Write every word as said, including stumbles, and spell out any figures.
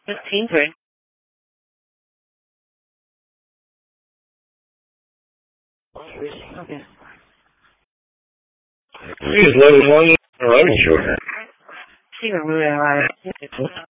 fifteen three. Okay. Please level one, running short. See the route I